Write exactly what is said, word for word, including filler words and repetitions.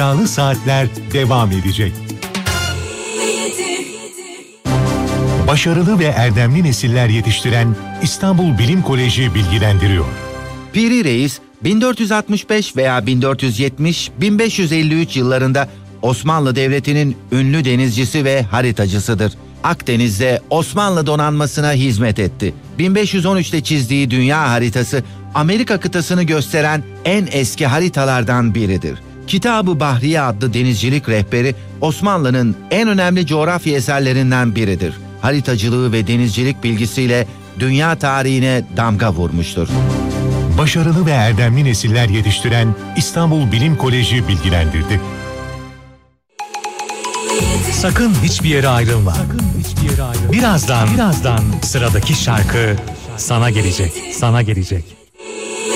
Yağlı Saatler devam edecek. Başarılı ve erdemli nesiller yetiştiren İstanbul Bilim Koleji bilgilendiriyor. Piri Reis, bin dört yüz altmış beş veya bin dört yüz yetmiş bin beş yüz elli üç yıllarında Osmanlı Devleti'nin ünlü denizcisi ve haritacısıdır. Akdeniz'de Osmanlı donanmasına hizmet etti. bin beş yüz on üçte çizdiği dünya haritası Amerika kıtasını gösteren en eski haritalardan biridir. Kitab-ı Bahriye adlı denizcilik rehberi Osmanlı'nın en önemli coğrafya eserlerinden biridir. Haritacılığı ve denizcilik bilgisiyle dünya tarihine damga vurmuştur. Başarılı ve erdemli nesiller yetiştiren İstanbul Bilim Koleji bilgilendirdi. Sakın hiçbir yere ayrılma. Sakın hiçbir yere ayrılma. Birazdan, birazdan sıradaki şarkı sana gelecek, sana gelecek.